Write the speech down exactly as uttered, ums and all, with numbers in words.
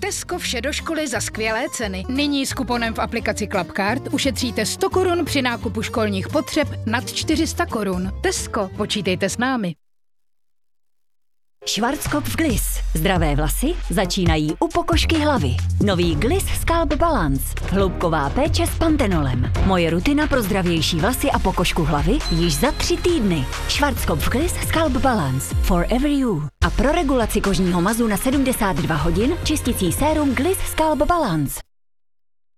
Tesco vše do školy za skvělé ceny. Nyní s kuponem v aplikaci Clubcard ušetříte sto korun při nákupu školních potřeb nad čtyři sta korun. Tesco, počítejte s námi. Schwarzkopf Gliss. Zdravé vlasy začínají u pokožky hlavy. Nový Gliss Scalp Balance. Hloubková péče s pantenolem. Moje rutina pro zdravější vlasy a pokožku hlavy již za tři týdny. Schwarzkopf Gliss Scalp Balance. Forever you. A pro regulaci kožního mazu na sedmdesát dva hodin čistící sérum Gliss Scalp Balance.